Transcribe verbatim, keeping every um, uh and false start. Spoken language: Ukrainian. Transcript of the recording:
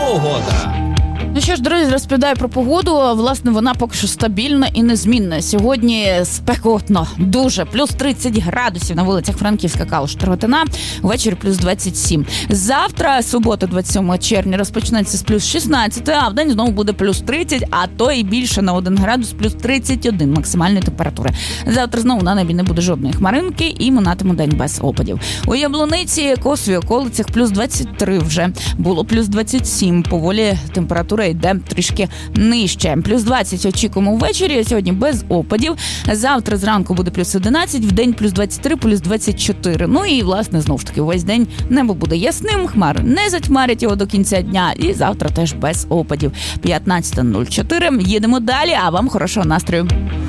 погода. Ну що ж, друзі, розповідаю про погоду. Власне, вона поки що стабільна і незмінна. Сьогодні спекотно, дуже. Плюс тридцять градусів на вулицях Франківська, Калуш, Дроготина. Ввечері плюс двадцять сім. Завтра, субота, двадцять сьомого червня, розпочнеться з плюс шістнадцять, а вдень знову буде плюс тридцять, а то і більше на один градус, плюс тридцять один максимальної температури. Завтра знову на небі не буде жодної хмаринки і минатиме день без опадів. У Яблуниці, Косові, околицях плюс двадцять три вже. Було плюс двадцять сім. Поволі температура йде трішки нижче. Плюс двадцять очікуємо ввечері, сьогодні без опадів. Завтра зранку буде плюс одинадцять, вдень плюс двадцять три, плюс двадцять чотири. Ну і, власне, знов ж таки, весь день небо буде ясним, хмари не затьмарять його до кінця дня. І завтра теж без опадів. п'ятнадцята нуль чотири. Їдемо далі, а вам хорошого настрою.